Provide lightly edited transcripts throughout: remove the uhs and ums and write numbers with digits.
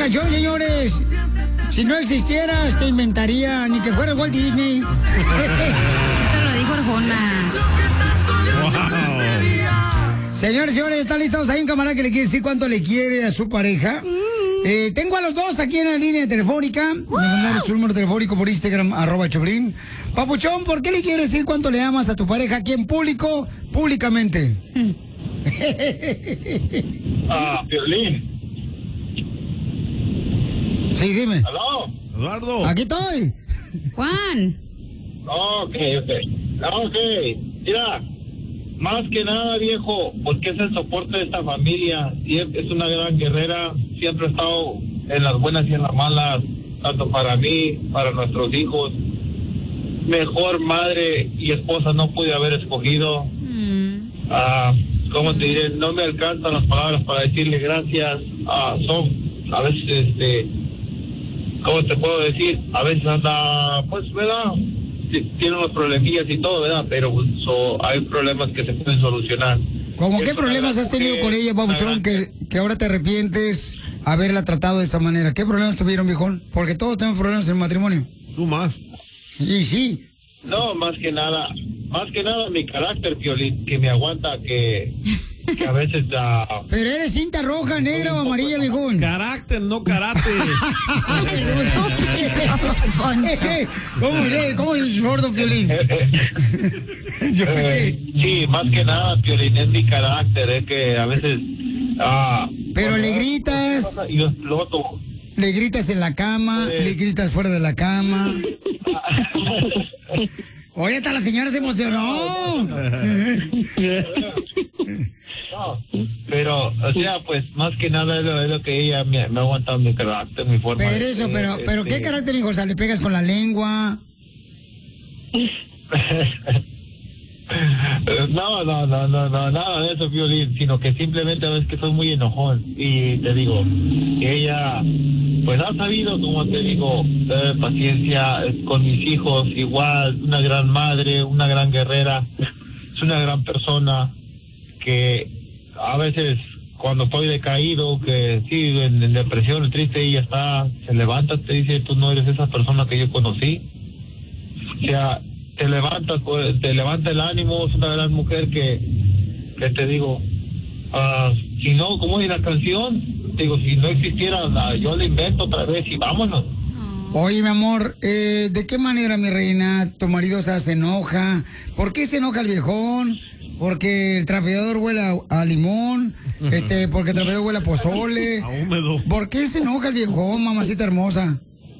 canción, señores. Si no existieras, te inventaría, ni que fuera Walt Disney. Eso lo dijo Arjona. Wow. Señores, ¿están listos? Hay un camarada que le quiere decir cuánto le quiere a su pareja. Tengo a los dos aquí en la línea telefónica. Me mandaron su número telefónico por Instagram, @Choplin. Papuchón, ¿por qué le quieres decir cuánto le amas a tu pareja aquí en público, públicamente? Piolín. Sí, dime. ¿Aló? Eduardo. Aquí estoy. Juan. Ok. Mira, más que nada, viejo, porque es el soporte de esta familia. Es una gran guerrera. Siempre ha estado en las buenas y en las malas, tanto para mí, para nuestros hijos. Mejor madre y esposa no pude haber escogido. ¿Cómo te diré? No me alcanzan las palabras para decirle gracias. Son a veces, ¿cómo te puedo decir? A veces anda, pues, ¿verdad? Tiene unos problemillas y todo, ¿verdad? Pero hay problemas que se pueden solucionar. ¿Cómo qué problemas has tenido con ella, Papuchón, que ahora te arrepientes haberla tratado de esa manera? ¿Qué problemas tuvieron, viejón? Porque todos tenemos problemas en el matrimonio. Tú más. Y sí. No, más que nada mi carácter, Piolín, que me aguanta, que a veces... Pero eres cinta roja, negra o amarilla, viejón. Carácter, no karate. ¿Cómo es gordo, Piolín? Sí, más que nada, Piolín, es mi carácter, es que a veces... Pero le gritas... Le gritas en la cama, le gritas fuera de la cama. Oye, hasta la señora se emocionó. No, pero, o sea, pues, más que nada es lo que ella me ha aguantado, mi carácter, mi forma. Pero ¿qué carácter, hijo? O sea, ¿le pegas con la lengua? No, nada de eso, Violín, sino que simplemente ves que soy muy enojón y te digo, que ella, pues ha sabido, como te digo, paciencia con mis hijos, igual, una gran madre, una gran guerrera, es una gran persona que a veces cuando estoy decaído, que sí, en depresión, triste, ella se levanta, te dice, tú no eres esa persona que yo conocí, o sea, te levanta el ánimo, es una gran mujer que te digo, si no, como es la canción, te digo, si no existiera, yo la invento otra vez y vámonos. Oye, mi amor, ¿de qué manera, mi reina, tu marido se enoja? ¿Por qué se enoja el viejón? Porque el trapeador huele a limón, porque el trapeador huele a pozole. A húmedo. ¿Por qué se enoja el viejón, mamacita hermosa?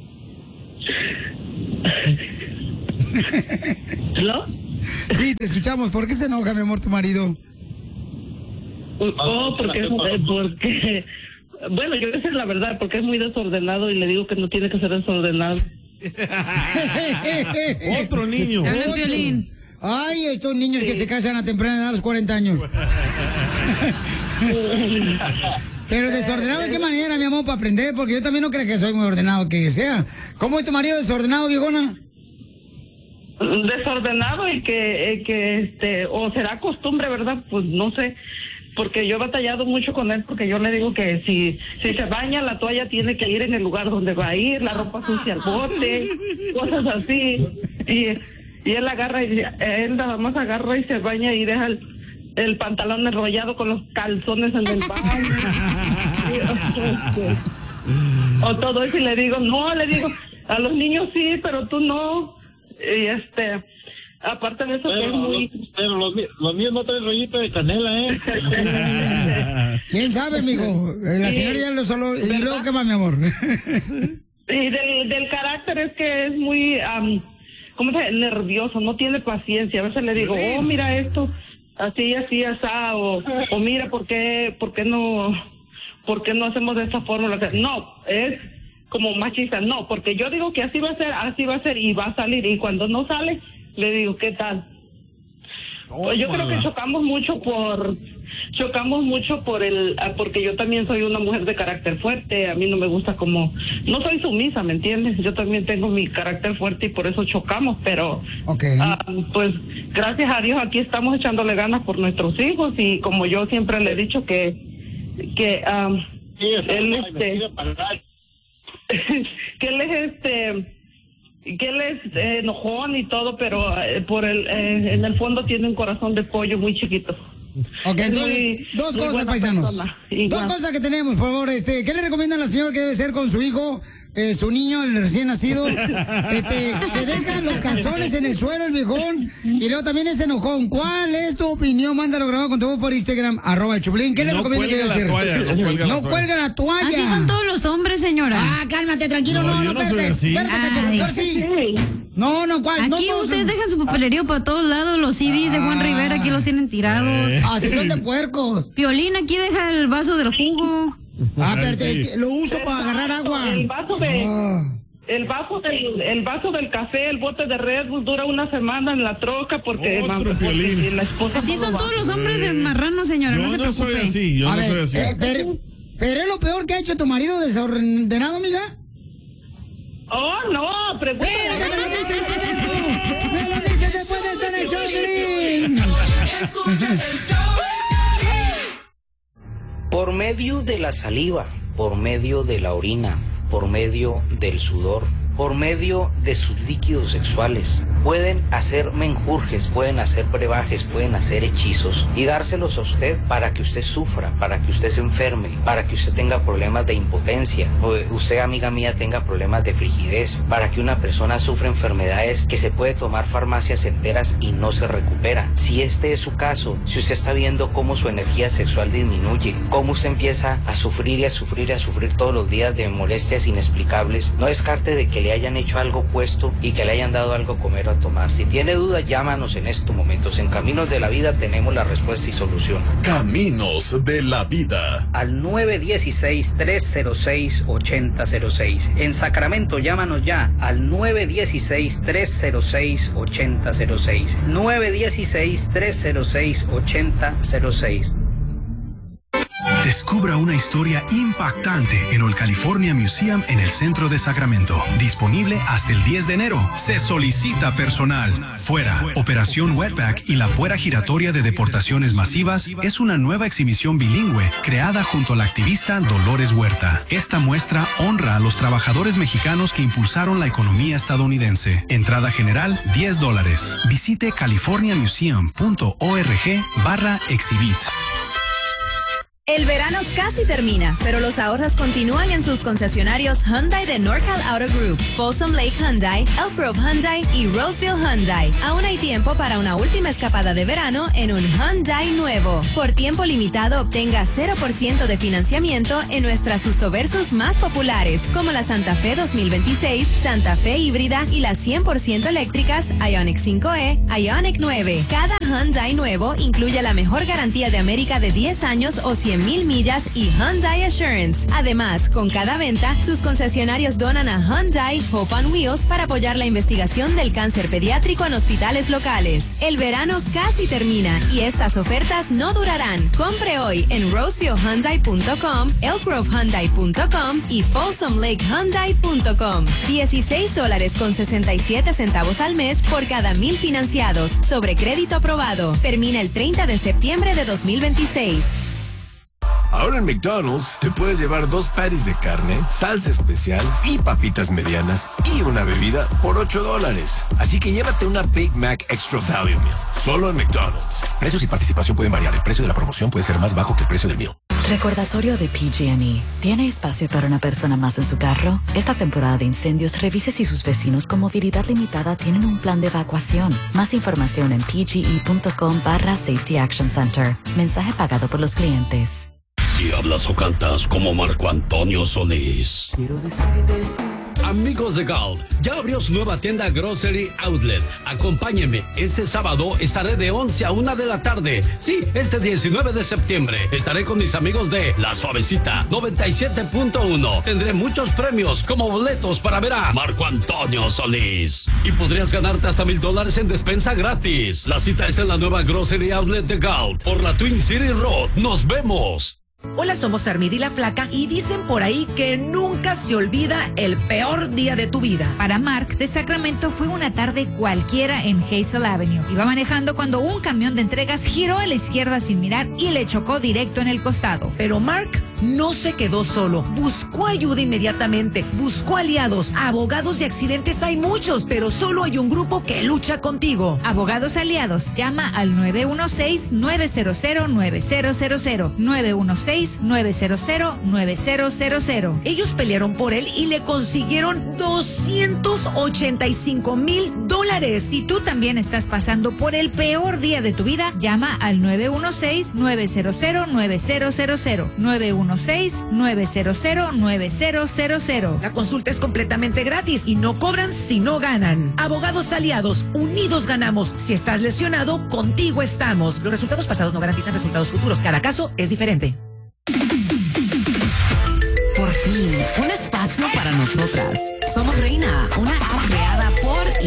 ¿Hello? Sí, te escuchamos. ¿Por qué se enoja, mi amor, tu marido? Porque bueno, yo voy a decir la verdad, porque es muy desordenado y le digo que no tiene que ser desordenado. Otro niño. Habla el Piolín. Ay, estos niños que se casan a temprana edad a los 40 años. Pero desordenado, ¿de qué manera, mi amor, para aprender? Porque yo también no creo que soy muy ordenado que sea. ¿Cómo es tu marido desordenado, viejona? Desordenado y que o será costumbre, ¿verdad? Pues no sé, porque yo he batallado mucho con él, porque yo le digo que si se baña, la toalla tiene que ir en el lugar donde va a ir, la ropa sucia al bote, cosas así, y él agarra y él nada más agarra y se baña y deja el pantalón enrollado con los calzones en el baño. O todo eso, y le digo, a los niños sí, pero tú no. Y aparte de eso, pero, que es muy... Pero los míos no traen rollito de canela, ¿Quién sabe, mijo? La señora ya lo solo... ¿Y luego qué más, mi amor? Y del carácter es que es muy, ¿cómo se dice? Nervioso, no tiene paciencia. A veces le digo, mira esto, así, asá, o mira, ¿por qué no hacemos de esta forma? No, es como machista, no, porque yo digo que así va a ser y va a salir, y cuando no sale, le digo, ¿qué tal? Pues yo creo que chocamos mucho porque yo también soy una mujer de carácter fuerte, a mí no me gusta no soy sumisa, ¿me entiendes? Yo también tengo mi carácter fuerte y por eso chocamos, pero pues gracias a Dios aquí estamos echándole ganas por nuestros hijos, y como yo siempre le he dicho que sí, él que él es enojón y todo, pero en el fondo tiene un corazón de pollo muy chiquito. Ok, entonces, dos cosas, paisanos. Dos cosas que tenemos, por favor. ¿Qué le recomiendan a la señora que debe ser con su hijo? Su niño, el recién nacido, que deja los calzones en el suelo, el viejón, y luego también es enojón. ¿Cuál es tu opinión? Mándalo grabado con tu voz por Instagram, @Choplin. ¿Qué le recomienda que debe hacer? No cuelga la toalla. Así son todos los hombres, señora. Ah, cálmate, tranquilo, no, espérate. Sí. No, ¿cuál? Aquí ustedes dejan su papelerío para todos lados, los CDs de Juan Rivera, aquí los tienen tirados. Así son de puercos. Piolín aquí deja el vaso del jugo. Pero es que lo uso para agarrar agua. El vaso del café, el bote de Red Bull dura una semana en la troca porque la esposa. Así son todos los hombres de marrano, señora. No se preocupe. Soy así, yo no soy así. Pero es lo peor que ha hecho tu marido desordenado, amiga. Oh, no, pregúntale. Me lo dices después de estar en el show, Piolín. Escuchas el show. Por medio de la saliva, por medio de la orina, por medio del sudor, por medio de sus líquidos sexuales, pueden hacer menjurjes, pueden hacer brebajes, pueden hacer hechizos y dárselos a usted para que usted sufra, para que usted se enferme, para que usted tenga problemas de impotencia, o usted, amiga mía, tenga problemas de frigidez, para que una persona sufra enfermedades que se puede tomar farmacias enteras y no se recupera. Si este es su caso, si usted está viendo cómo su energía sexual disminuye, cómo usted empieza a sufrir y a sufrir y a sufrir todos los días de molestias inexplicables, no descarte de que le hayan hecho algo puesto y que le hayan dado algo a comer o a tomar. Si tiene dudas, llámanos en estos momentos. En Caminos de la Vida tenemos la respuesta y solución. Caminos de la Vida. Al 916-306-8006. En Sacramento, llámanos ya al 916-306-8006. 916-306-8006. Descubra una historia impactante en el California Museum en el centro de Sacramento. Disponible hasta el 10 de enero. Se solicita personal. Fuera, Operación Wetback y la puerta giratoria de deportaciones masivas es una nueva exhibición bilingüe creada junto a la activista Dolores Huerta. Esta muestra honra a los trabajadores mexicanos que impulsaron la economía estadounidense. Entrada general, $10. Visite californiamuseum.org/exhibit. El verano casi termina, pero los ahorros continúan en sus concesionarios Hyundai de NorCal Auto Group, Folsom Lake Hyundai, Elk Grove Hyundai y Roseville Hyundai. Aún hay tiempo para una última escapada de verano en un Hyundai nuevo. Por tiempo limitado obtenga 0% de financiamiento en nuestras Sustoversus más populares, como la Santa Fe 2026, Santa Fe híbrida y las 100% eléctricas Ioniq 5e, Ioniq 9. Cada Hyundai nuevo incluye la mejor garantía de América de 10 años o 100,000 millas y Hyundai Assurance. Además, con cada venta, sus concesionarios donan a Hyundai Hope on Wheels para apoyar la investigación del cáncer pediátrico en hospitales locales. El verano casi termina y estas ofertas no durarán. Compre hoy en RosevilleHyundai.com, ElkGroveHyundai.com y FolsomLakeHyundai.com. $16.67 al mes por cada 1,000 financiados. Sobre crédito aprobado. Termina el 30 de septiembre de 2026. Ahora en McDonald's te puedes llevar 2 patties de carne, salsa especial y papitas medianas y una bebida por $8. Así que llévate una Big Mac Extra Value Meal. Solo en McDonald's. Precios y participación pueden variar. El precio de la promoción puede ser más bajo que el precio del meal. Recordatorio de PG&E. ¿Tiene espacio para una persona más en su carro? Esta temporada de incendios, revise si sus vecinos con movilidad limitada tienen un plan de evacuación. Más información en pge.com/Safety Action Center. Mensaje pagado por los clientes. Si hablas o cantas como Marco Antonio Solís. Amigos de Galt, ya abrió su nueva tienda Grocery Outlet. Acompáñenme, este sábado estaré de 11 a 1 de la tarde. Sí, este 19 de septiembre estaré con mis amigos de La Suavecita 97.1. Tendré muchos premios como boletos para ver a Marco Antonio Solís. Y podrías ganarte hasta $1,000 en despensa gratis. La cita es en la nueva Grocery Outlet de Galt por la Twin City Road. ¡Nos vemos! Hola, somos Armida y la Flaca y dicen por ahí que nunca se olvida el peor día de tu vida. Para Mark, de Sacramento fue una tarde cualquiera en Hazel Avenue. Iba manejando cuando un camión de entregas giró a la izquierda sin mirar y le chocó directo en el costado. Pero Mark no se quedó solo. Buscó ayuda inmediatamente. Buscó aliados. Abogados de accidentes hay muchos, pero solo hay un grupo que lucha contigo. Abogados aliados, llama al 916-900-9000. 916-900-9000. Ellos pelearon por él y le consiguieron $285,000. Si tú también estás pasando por el peor día de tu vida, llama al 916-900-9000. 916-900-9000. La consulta es completamente gratis y no cobran si no ganan. Abogados aliados, unidos ganamos. Si estás lesionado, contigo estamos. Los resultados pasados no garantizan resultados futuros. Cada caso es diferente. Por fin, un espacio para nosotras. Somos Reina, una